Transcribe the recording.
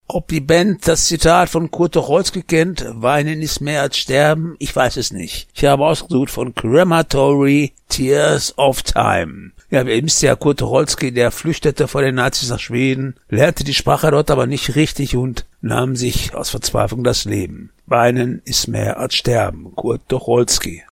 Ob die Band das Zitat von Kurt Tucholsky kennt, Weinen ist mehr als Sterben, ich weiß es nicht. Ich habe ausgesucht von Crematory, Tears of Time. Ja, ihr wisst ja, Kurt Tucholsky, der flüchtete vor den Nazis nach Schweden, lernte die Sprache dort aber nicht richtig und nahm sich aus Verzweiflung das Leben. Weinen ist mehr als Sterben, Kurt Tucholsky.